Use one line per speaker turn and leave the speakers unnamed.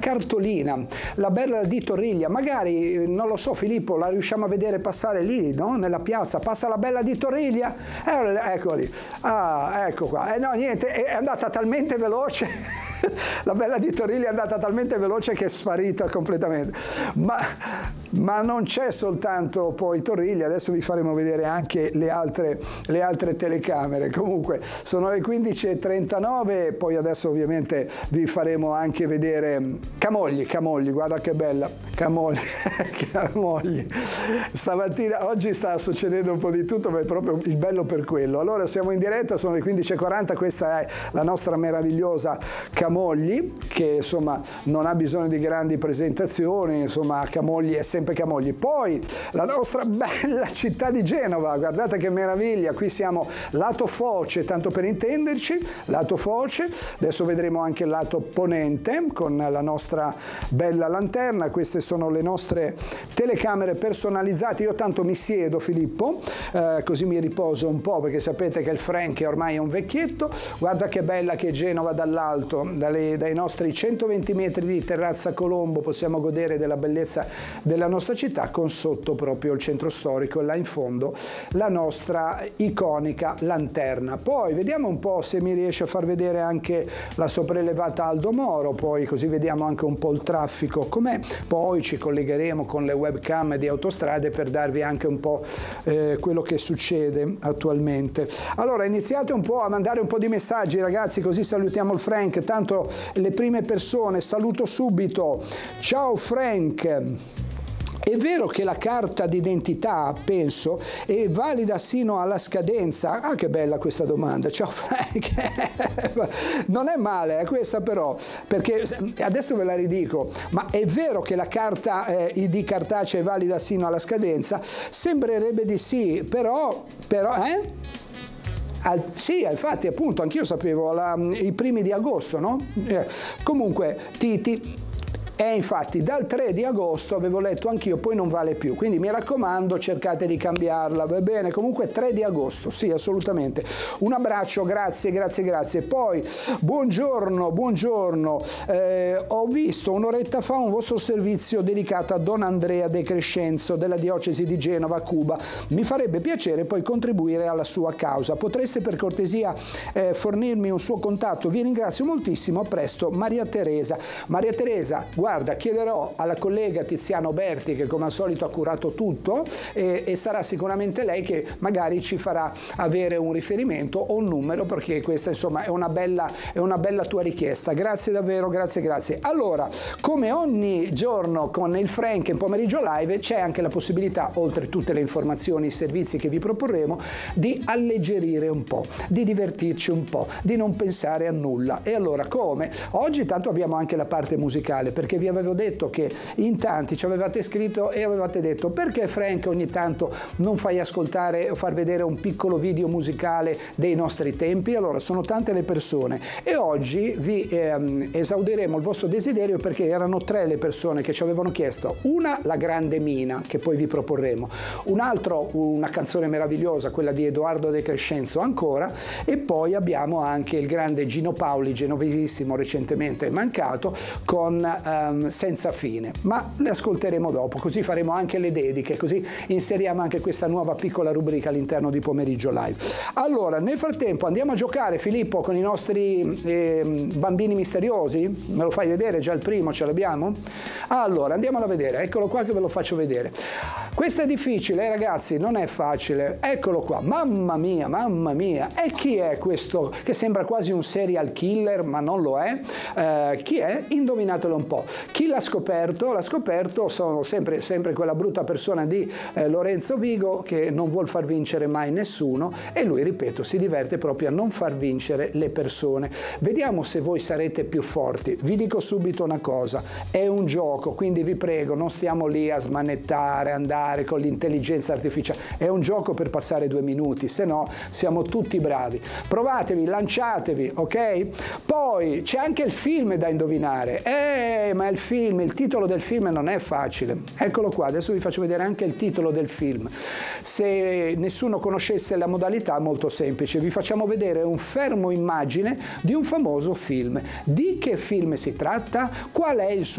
cartolina, la bella di Torriglia, magari, non lo so Filippo, la riusciamo a vedere passare lì, no? Nella piazza, passa la bella di Torriglia, eccoli, ecco qua, no niente, è andata talmente veloce, la bella di Torriglia è andata talmente veloce che è sparita completamente, ma non c'è soltanto poi Torriglia, adesso vi faremo vedere anche le altre telecamere. Comunque sono le 15:39, poi adesso ovviamente vi faremo anche vedere Camogli, guarda che bella, Camogli. Stamattina, oggi sta succedendo un po' di tutto, ma è proprio il bello per quello. Allora siamo in diretta, sono le 15:40, questa è la nostra meravigliosa Camogli, che insomma non ha bisogno di grandi presentazioni, insomma Camogli è sempre Camogli. Poi la nostra bella città di Genova, guardate che meraviglia, qui siamo lato Foce, tanto per intenderci, lato Foce, adesso vedremo anche il lato ponente con la nostra bella lanterna. Queste sono le nostre telecamere personalizzate. Io tanto mi siedo, Filippo, così mi riposo un po', perché sapete che il Frank ormai è un vecchietto. Guarda che bella che Genova dall'alto, dai nostri 120 metri di terrazza Colombo possiamo godere della bellezza della nostra città, con sotto proprio il centro storico e là in fondo la nostra iconica lanterna. Poi vediamo un po' se mi riesce a far vedere anche la sopraelevata Aldo Moro, poi così vediamo anche un po' il traffico com'è, poi ci collegheremo con le webcam di Autostrade per darvi anche un po' quello che succede attualmente. Allora iniziate un po' a mandare un po' di messaggi, ragazzi, così salutiamo il Frank, tanto le prime persone saluto subito. Ciao Frank. È vero che la carta d'identità, penso, è valida sino alla scadenza? Ah, che bella questa domanda. Ciao Frank. Non è male questa però, perché adesso ve la ridico, ma è vero che la carta ID cartacea è valida sino alla scadenza? Sembrerebbe di sì, però sì, infatti appunto anch'io sapevo i primi di agosto, no? Comunque infatti dal 3 di agosto avevo letto anch'io, poi non vale più, quindi mi raccomando cercate di cambiarla, va bene? Comunque 3 di agosto, sì, assolutamente. Un abbraccio, grazie. Poi buongiorno, ho visto un'oretta fa un vostro servizio dedicato a Don Andrea De Crescenzo della diocesi di Genova, Cuba. Mi farebbe piacere poi contribuire alla sua causa. Potreste per cortesia fornirmi un suo contatto? Vi ringrazio moltissimo, a presto. Maria Teresa, guarda, chiederò alla collega Tiziano Berti, che come al solito ha curato tutto, e sarà sicuramente lei che magari ci farà avere un riferimento o un numero, perché questa insomma è una bella tua richiesta. Grazie davvero, grazie. Allora, come ogni giorno con il Frank in pomeriggio live c'è anche la possibilità, oltre tutte le informazioni, i servizi che vi proporremo, di alleggerire un po', di divertirci un po', di non pensare a nulla. E allora come? Oggi tanto abbiamo anche la parte musicale, perché vi avevo detto che in tanti ci avevate scritto e avevate detto: perché Frank ogni tanto non fai ascoltare o far vedere un piccolo video musicale dei nostri tempi? Allora, sono tante le persone e oggi vi esaudiremo il vostro desiderio, perché erano 3 le persone che ci avevano chiesto: una, la grande Mina, che poi vi proporremo, un altro, una canzone meravigliosa, quella di Edoardo De Crescenzo ancora, e poi abbiamo anche il grande Gino Paoli, genovesissimo, recentemente mancato, con Senza fine, ma le ascolteremo dopo, così faremo anche le dediche, così inseriamo anche questa nuova piccola rubrica all'interno di Pomeriggio Live. Allora, nel frattempo andiamo a giocare, Filippo, con i nostri bambini misteriosi. Me lo fai vedere? Già il primo ce l'abbiamo? Allora, andiamolo a vedere, eccolo qua che ve lo faccio vedere. Questo è difficile, ragazzi, non è facile. Eccolo qua, mamma mia. E chi è questo che sembra quasi un serial killer, ma non lo è? Chi è? Indovinatelo un po'. Chi l'ha scoperto? L'ha scoperto sono sempre quella brutta persona di Lorenzo Vigo, che non vuol far vincere mai nessuno, e lui, ripeto, si diverte proprio a non far vincere le persone. Vediamo se voi sarete più forti. Vi dico subito una cosa: è un gioco, quindi vi prego, non stiamo lì a smanettare, andare con l'intelligenza artificiale. È un gioco per passare 2 minuti, se no siamo tutti bravi. Provatevi, lanciatevi, ok? Poi c'è anche il film da indovinare. Ma il titolo del film non è facile. Eccolo qua, adesso vi faccio vedere anche il titolo del film. Se nessuno conoscesse la modalità, molto semplice, vi facciamo vedere un fermo immagine di un famoso film. Di che film si tratta? Qual è il suo